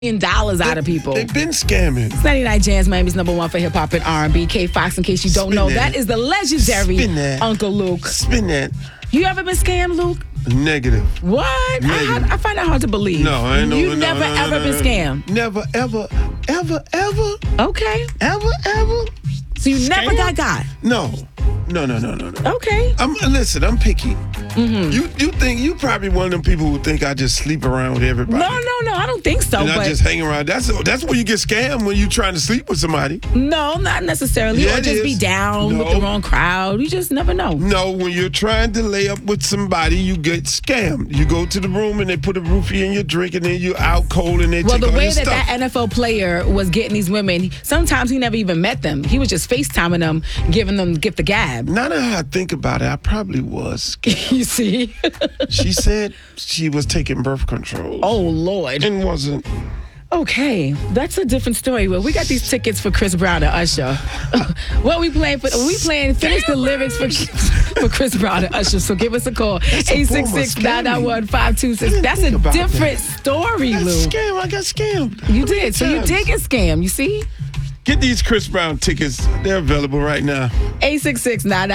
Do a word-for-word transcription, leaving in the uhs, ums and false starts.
dollars out of people. They've been scamming. It's ninety-nine Jams, Miami's number one for hip hop and R and B. K Fox, in case you don't Spin know, that. that is the legendary Spin that. Uncle Luke. Spin that. You ever been scammed, Luke? Negative. What? I, Negative. I find that hard to believe. No, I ain't no. You no, never no, no, ever no, been no. scammed. Never, ever, ever, ever, Okay. ever, ever. So you never Scam? got got. No, no, no, no, no, no. Okay. I'm listen. I'm picky. Mm-hmm. You you think you probably one of them people who think I just sleep around with everybody. No, no, no. I don't think so. And but I just hang around. That's that's where you get scammed, when you trying to sleep with somebody. no, not necessarily. Yeah, or it just be is. down with No. the wrong crowd. You just never know. No, when you're trying to lay up with somebody, you get scammed. You go to the room and they put a roofie in your drink, and then you're out cold and they Well, take the all way your that stuff. that N F L player was getting these women, sometimes he never even met them. He was just FaceTiming them, giving them gift the gab. Now that I think about it, I probably was scammed. You see? She said she was taking birth control. Oh, Lord. And wasn't. Okay, that's a different story. Well, we got these tickets for Chris Brown and Usher. What we playing for? We playing finish the lyrics for for Chris Brown and Usher. So give us a call. That's a eight six six, nine nine one, five two six. I didn't That's think a about different story, That's Lou. scam. I got scammed. You did. So you times. did get scammed. You see? Get these Chris Brown tickets. They're available right now. eight six six, nine nine